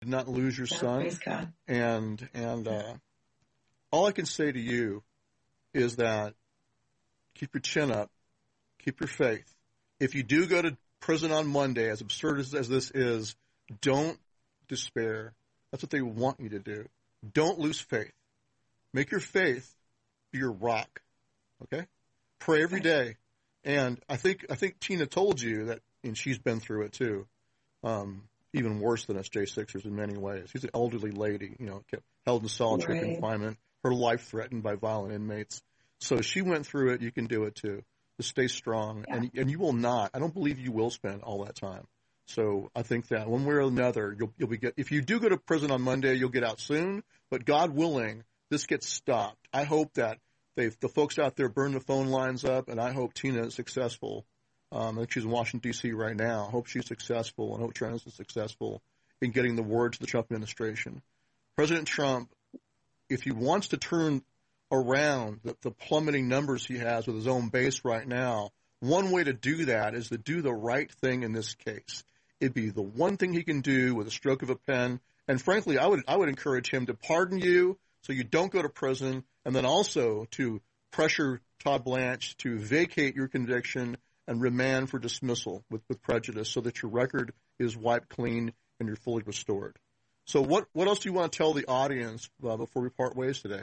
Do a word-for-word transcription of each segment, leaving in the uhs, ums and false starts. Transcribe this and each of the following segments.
did not lose your Yeah, son. praise God. And, and, uh, all I can say to you is that keep your chin up, keep your faith. If you do go to prison on Monday, as absurd as, as this is, don't despair. That's what they want you to do. Don't lose faith. Make your faith be your rock. Okay? Pray every day. And I think I think Tina told you that, and she's been through it too. Um, even worse than us J sixers in many ways. She's an elderly lady, you know, kept held in solitary Right. confinement, her life threatened by violent inmates. So she went through it. You can do it too. Just stay strong, Yeah. and and you will not. I don't believe you will spend all that time. So I think that one way or another, you'll you'll be get. If you do go to prison on Monday, you'll get out soon. But God willing, this gets stopped. I hope that they the folks out there burn the phone lines up, and I hope Tina is successful. Um, I think she's in Washington D C right now. I hope she's successful, and I hope Trent is successful in getting the word to the Trump administration. President Trump, if he wants to turn around the, the plummeting numbers he has with his own base right now, one way to do that is to do the right thing in this case. It'd be the one thing he can do with a stroke of a pen. And frankly, I would I would encourage him to pardon you so you don't go to prison, and then also to pressure Todd Blanche to vacate your conviction and remand for dismissal with, with prejudice so that your record is wiped clean and you're fully restored. So what, what else do you want to tell the audience uh, before we part ways today?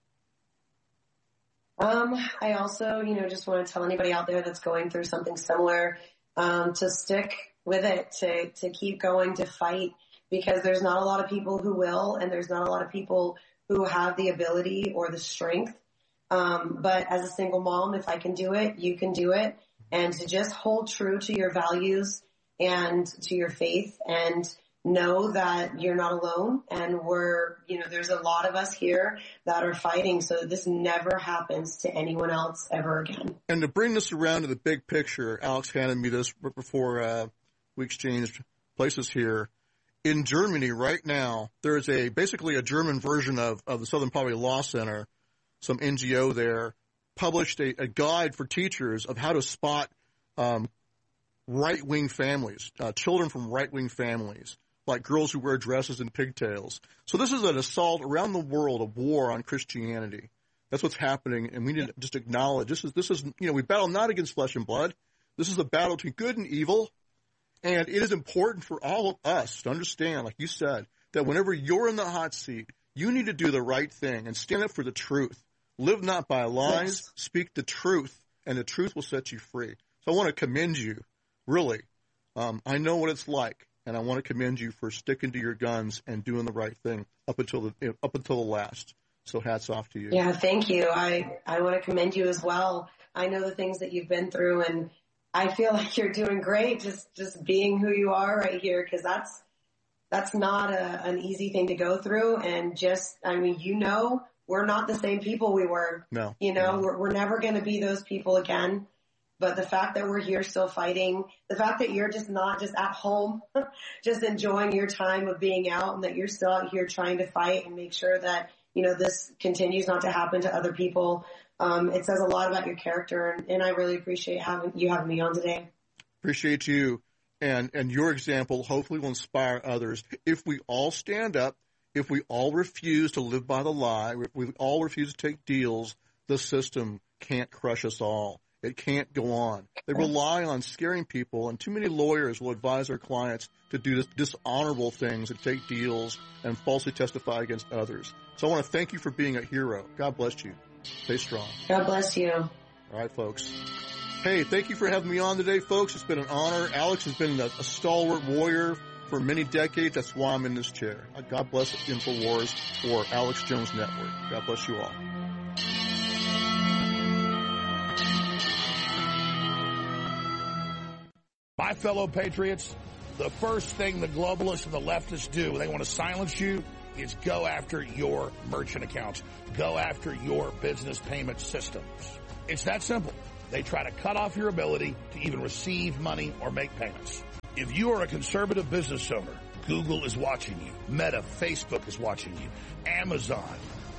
Um, I also, you know, just want to tell anybody out there that's going through something similar, um, to stick with it, to, to keep going, to fight, because there's not a lot of people who will, and there's not a lot of people who have the ability or the strength. Um, but as a single mom, if I can do it, you can do it. And to just hold true to your values and to your faith, and know that you're not alone, and we're, you know, there's a lot of us here that are fighting so that this never happens to anyone else ever again. And to bring this around to the big picture, Alex handed me this before uh, we exchanged places here. In Germany right now, there's a basically a German version of, of the Southern Poverty Law Center, some N G O there, published a, a guide for teachers of how to spot um, right-wing families, uh, children from right-wing families, like girls who wear dresses and pigtails. So this is an assault around the world, a war on Christianity. That's what's happening, and we need to just acknowledge this is this is you know we battle not against flesh and blood. This is a battle between good and evil, and it is important for all of us to understand, like you said, that whenever you're in the hot seat, you need to do the right thing and stand up for the truth. Live not by lies, Yes. Speak the truth, and the truth will set you free. So I want to commend you, really. Um, I know what it's like, and I want to commend you for sticking to your guns and doing the right thing up until the up until the last. So hats off to you. Yeah, thank you. I, I want to commend you as well. I know the things that you've been through, and I feel like you're doing great just, just being who you are right here, because that's, that's not a, an easy thing to go through. And just, I mean, you know, we're not the same people we were. No. You know, no. we're, we're never going to be those people again. But the fact that we're here still fighting, the fact that you're just not just at home, just enjoying your time of being out, and that you're still out here trying to fight and make sure that, you know, this continues not to happen to other people. Um, it says a lot about your character, and, and I really appreciate having you having me on today. Appreciate you, and, and your example hopefully will inspire others. If we all stand up, if we all refuse to live by the lie, if we all refuse to take deals, the system can't crush us all. It can't go on. They rely on scaring people, and too many lawyers will advise their clients to do this dishonorable things and take deals and falsely testify against others. So I want to thank you for being a hero. God bless you. Stay strong. God bless you. All right, folks. Hey, thank you for having me on today, folks. It's been an honor. Alex has been a, a stalwart warrior for many decades. That's why I'm in this chair. God bless InfoWars or Alex Jones Network. God bless you all. My fellow patriots, the first thing the globalists and the leftists do when they want to silence you is go after your merchant accounts. Go after your business payment systems. It's that simple. They try to cut off your ability to even receive money or make payments. If you are a conservative business owner, Google is watching you. Meta, Facebook is watching you. Amazon,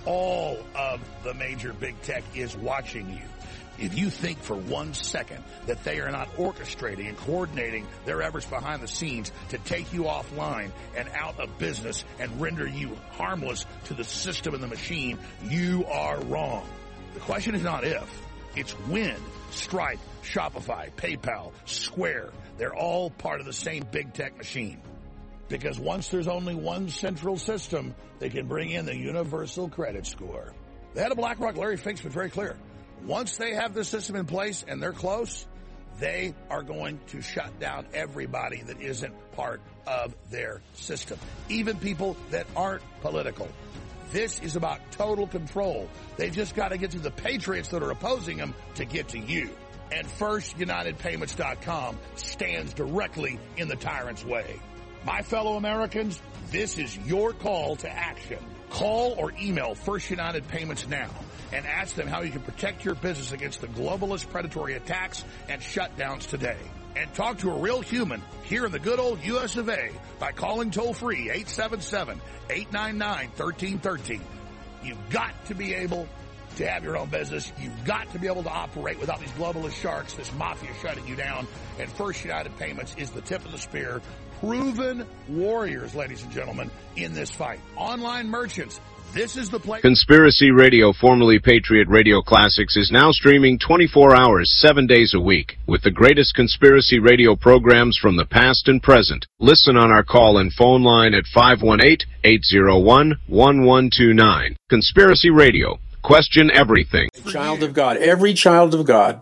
all of the major big tech is watching you. If you think for one second that they are not orchestrating and coordinating their efforts behind the scenes to take you offline and out of business and render you harmless to the system and the machine, you are wrong. The question is not if, it's when. Stripe, Shopify, PayPal, Square, they're all part of the same big tech machine. Because once there's only one central system, they can bring in the universal credit score. The head of BlackRock, Larry Fink's been very clear. Once they have this system in place and they're close, they are going to shut down everybody that isn't part of their system, even people that aren't political. This is about total control. They've just got to get to the patriots that are opposing them to get to you. And First United Payments dot com stands directly in the tyrant's way. My fellow Americans, this is your call to action. Call or email First United Payments now and ask them how you can protect your business against the globalist predatory attacks and shutdowns today. And talk to a real human here in the good old U S of A by calling toll-free eight seven seven, eight nine nine, one three one three. You've got to be able to have your own business. You've got to be able to operate without these globalist sharks, this mafia shutting you down. And First United Payments is the tip of the spear. Proven warriors, ladies and gentlemen, in this fight. Online merchants, this is the place. Conspiracy Radio, formerly Patriot Radio Classics, is now streaming twenty-four hours, seven days a week, with the greatest conspiracy radio programs from the past and present. Listen on our call and phone line at five one eight, eight zero one, one one two nine. Conspiracy Radio. Question everything. Child of God, every child of God,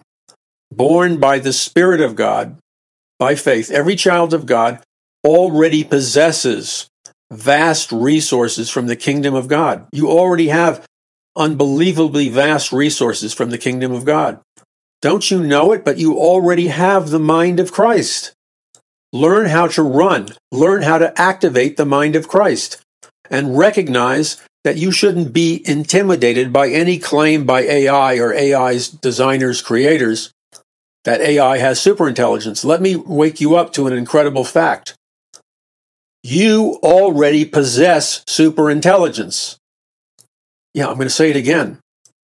born by the Spirit of God, by faith, every child of God already possesses vast resources from the kingdom of God. You already have unbelievably vast resources from the kingdom of God. Don't you know it? But you already have the mind of Christ. Learn how to run. Learn how to activate the mind of Christ. And recognize that you shouldn't be intimidated by any claim by A I or A I's designers, creators, that A I has superintelligence. Let me wake you up to an incredible fact. You already possess superintelligence. Yeah, I'm going to say it again.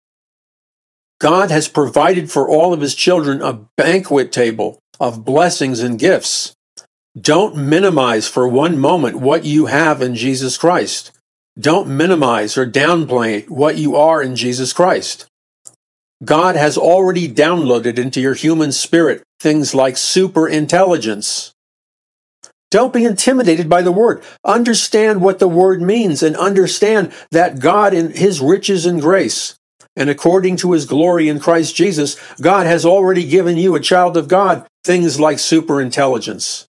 God has provided for all of his children a banquet table of blessings and gifts. Don't minimize for one moment what you have in Jesus Christ. Don't minimize or downplay what you are in Jesus Christ. God has already downloaded into your human spirit things like superintelligence. Don't be intimidated by the word. Understand what the word means and understand that God in his riches and grace and according to his glory in Christ Jesus, God has already given you, a child of God, things like superintelligence.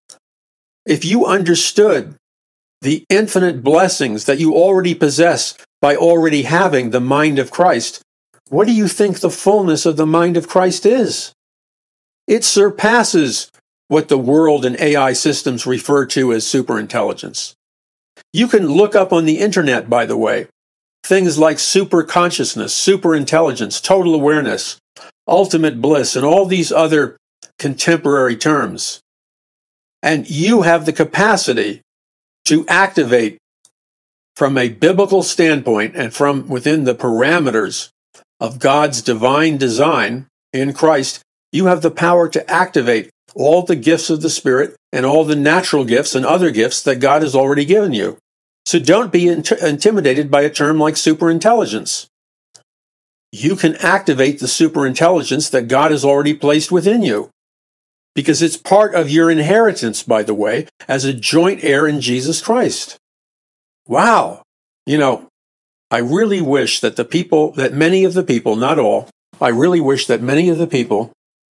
If you understood the infinite blessings that you already possess by already having the mind of Christ, what do you think the fullness of the mind of Christ is? It surpasses what the world and A I systems refer to as superintelligence. You can look up on the internet, by the way, things like super consciousness, superintelligence, total awareness, ultimate bliss, and all these other contemporary terms. And you have the capacity to activate from a biblical standpoint and from within the parameters of God's divine design in Christ, you have the power to activate all the gifts of the Spirit and all the natural gifts and other gifts that God has already given you. So don't be int- intimidated by a term like superintelligence. You can activate the superintelligence that God has already placed within you, because it's part of your inheritance, by the way, as a joint heir in Jesus Christ. Wow. You know, I really wish that the people, that many of the people, not all, I really wish that many of the people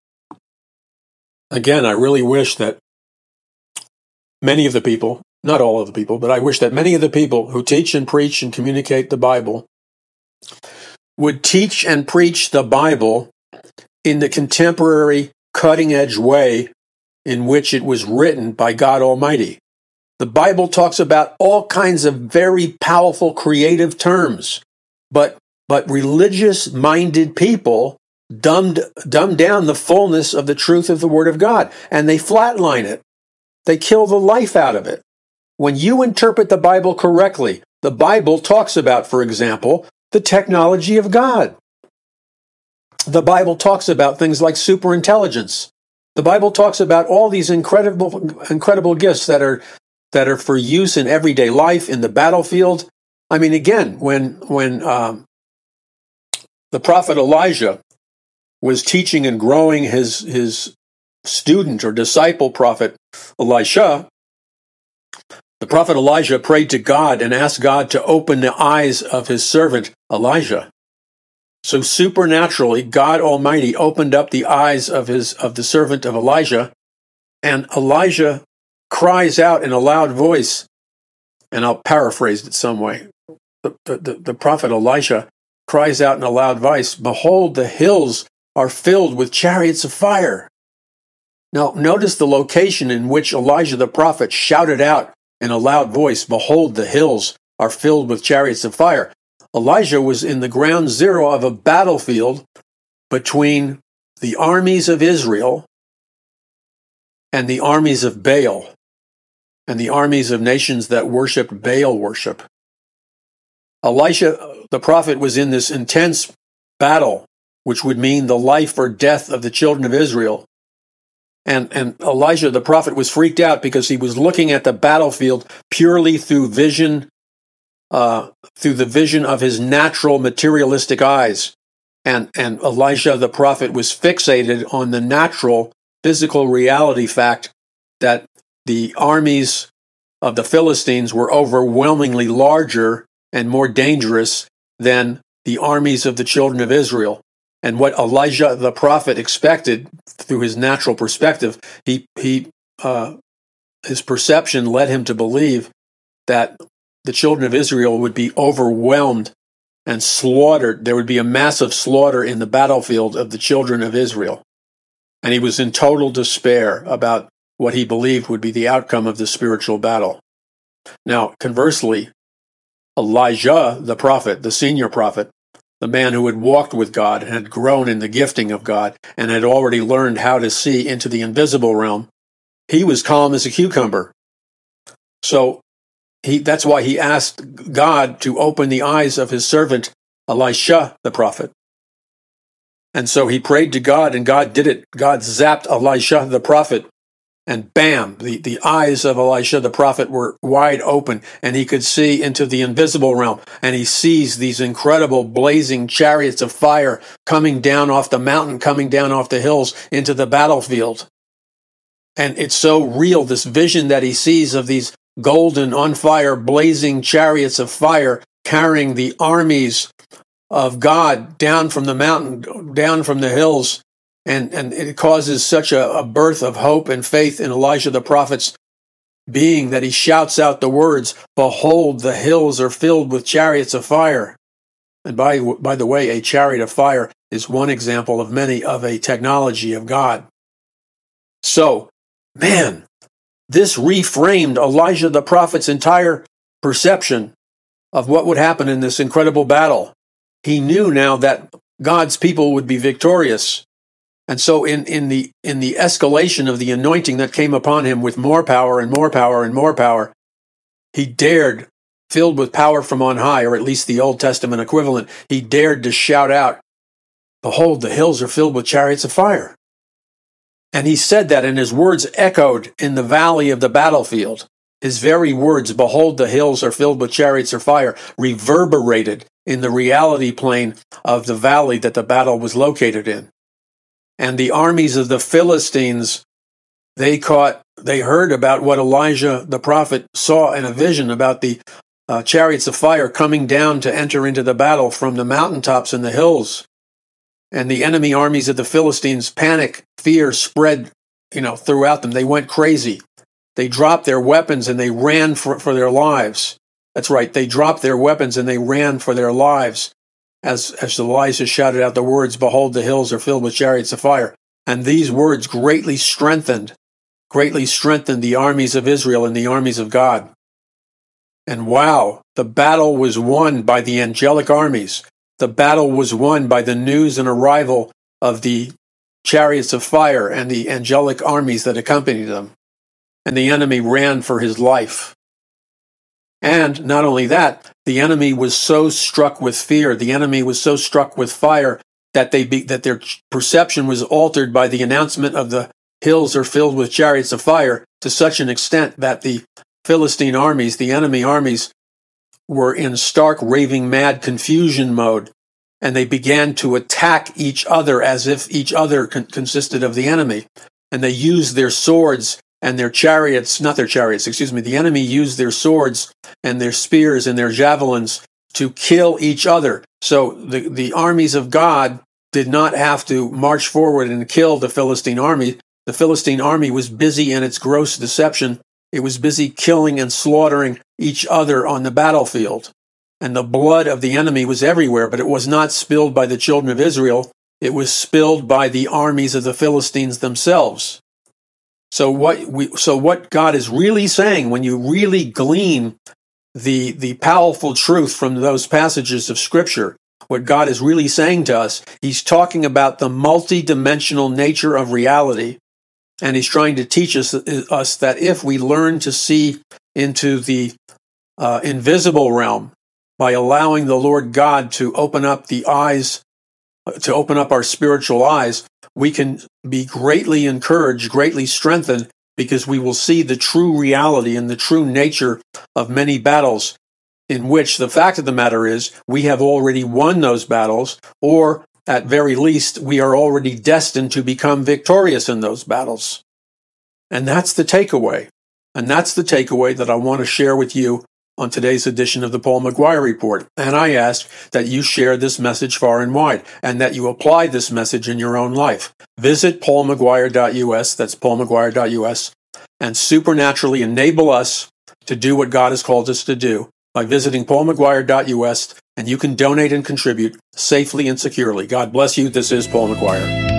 Again, I really wish that many of the people, not all of the people, but I wish that many of the people who teach and preach and communicate the Bible would teach and preach the Bible in the contemporary, cutting-edge way in which it was written by God Almighty. The Bible talks about all kinds of very powerful, creative terms, but but religious-minded people dumbed, dumb down the fullness of the truth of the Word of God, and they flatline it. They kill the life out of it. When you interpret the Bible correctly, the Bible talks about, for example, the technology of God. The Bible talks about things like superintelligence. The Bible talks about all these incredible, incredible gifts that are that are for use in everyday life, in the battlefield. I mean, again, when when um, the prophet Elijah was teaching and growing his his student or disciple prophet Elisha, the prophet Elijah prayed to God and asked God to open the eyes of his servant Elijah. So supernaturally, God Almighty opened up the eyes of his of the servant of Elijah, and Elijah cries out in a loud voice, and I'll paraphrase it some way. The, the, the prophet Elisha cries out in a loud voice, "Behold, the hills are filled with chariots of fire." Now, notice the location in which Elijah the prophet shouted out in a loud voice, "Behold, the hills are filled with chariots of fire." Elijah was in the ground zero of a battlefield between the armies of Israel and the armies of Baal, and the armies of nations that worshiped Baal worship. Elisha, the prophet, was in this intense battle, which would mean the life or death of the children of Israel. And, and Elijah, the prophet, was freaked out because he was looking at the battlefield purely through vision, uh, through the vision of his natural materialistic eyes. And, and Elijah, the prophet, was fixated on the natural physical reality fact that the armies of the Philistines were overwhelmingly larger and more dangerous than the armies of the children of Israel. And what Elijah the prophet expected through his natural perspective, he he uh, his perception led him to believe that the children of Israel would be overwhelmed and slaughtered. There would be a massive slaughter in the battlefield of the children of Israel. And he was in total despair about what he believed would be the outcome of the spiritual battle. Now, conversely, Elijah, the prophet, the senior prophet, the man who had walked with God and had grown in the gifting of God and had already learned how to see into the invisible realm, he was calm as a cucumber. So he, that's why he asked God to open the eyes of his servant Elisha, the prophet. And so he prayed to God, and God did it. God zapped Elisha, the prophet, and bam, the, the eyes of Elisha, the prophet, were wide open, and he could see into the invisible realm. And he sees these incredible blazing chariots of fire coming down off the mountain, coming down off the hills into the battlefield. And it's so real, this vision that he sees of these golden, on fire, blazing chariots of fire carrying the armies of God down from the mountain, down from the hills. And, and it causes such a, a birth of hope and faith in Elijah the prophet's being that he shouts out the words, "Behold, the hills are filled with chariots of fire." And by, by the way, a chariot of fire is one example of many of a technology of God. So, man, this reframed Elijah the prophet's entire perception of what would happen in this incredible battle. He knew now that God's people would be victorious. And so in, in the in the escalation of the anointing that came upon him with more power and more power and more power, he dared, filled with power from on high, or at least the Old Testament equivalent, he dared to shout out, "Behold, the hills are filled with chariots of fire." And he said that, and his words echoed in the valley of the battlefield. His very words, "Behold, the hills are filled with chariots of fire," reverberated in the reality plane of the valley that the battle was located in. And the armies of the Philistines, they caught, they heard about what Elijah the prophet saw in a vision about the uh, chariots of fire coming down to enter into the battle from the mountaintops and the hills. And the enemy armies of the Philistines, panic, fear spread, you know, throughout them. They went crazy. They dropped their weapons and they ran for, for their lives. That's right. They dropped their weapons and they ran for their lives. As, as Elijah shouted out the words, "Behold, the hills are filled with chariots of fire." And these words greatly strengthened, greatly strengthened the armies of Israel and the armies of God. And wow, the battle was won by the angelic armies. The battle was won by the news and arrival of the chariots of fire and the angelic armies that accompanied them. And the enemy ran for his life. And not only that, the enemy was so struck with fear, the enemy was so struck with fire that they be, that their perception was altered by the announcement of the hills are filled with chariots of fire to such an extent that the Philistine armies, the enemy armies, were in stark raving mad confusion mode, and they began to attack each other as if each other con- consisted of the enemy. And they used their swords and their chariots, not their chariots, excuse me, the enemy used their swords and their spears and their javelins to kill each other. So the, the armies of God did not have to march forward and kill the Philistine army. The Philistine army was busy in its gross deception. It was busy killing and slaughtering each other on the battlefield. And the blood of the enemy was everywhere, but it was not spilled by the children of Israel. It was spilled by the armies of the Philistines themselves. So what we, so what God is really saying, when you really glean the, the powerful truth from those passages of Scripture, what God is really saying to us, he's talking about the multidimensional nature of reality. And he's trying to teach us, us that if we learn to see into the uh, invisible realm by allowing the Lord God to open up the eyes, to open up our spiritual eyes, we can be greatly encouraged, greatly strengthened, because we will see the true reality and the true nature of many battles, in which the fact of the matter is we have already won those battles, or at very least, we are already destined to become victorious in those battles. And that's the takeaway. And that's the takeaway that I want to share with you on today's edition of the Paul McGuire Report. And I ask that you share this message far and wide, and that you apply this message in your own life. Visit paul mcguire dot u s, that's paul mcguire dot u s, and supernaturally enable us to do what God has called us to do by visiting paul mcguire dot u s, and you can donate and contribute safely and securely. God bless you. This is Paul McGuire.